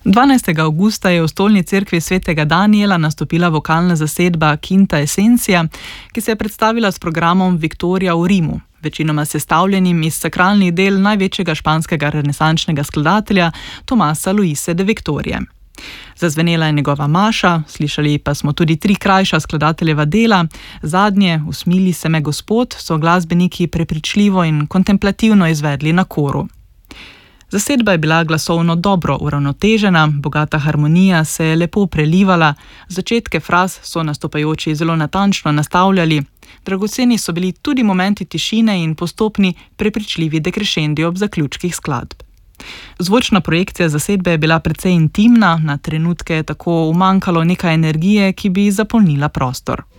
12. avgusta je v stolni cerkvi svetega Danijela nastopila vokalna zasedba Quinta Essentia, ki se je predstavila s programom Viktorija v Rimu, večinoma sestavljenim iz sakralnih del največjega španskega renesančnega skladatelja Tomasa Luise de Victorije. Zazvenela je njegova maša, slišali pa smo tudi 3 krajša skladateljeva dela. Zadnje, Usmili se me Gospod, so glasbeniki prepričljivo in kontemplativno izvedli na koru. Zasedba je bila glasovno dobro uravnotežena, bogata harmonija se je lepo prelivala, začetke fraz so nastopajoči zelo natančno nastavljali, dragoceni so bili tudi momenti tišine in postopni prepričljivi dekrešendi ob zaključkih skladb. Zvočna projekcija zasedbe je bila precej intimna, na trenutke je tako umanjkalo nekaj energije, ki bi zapolnila prostor.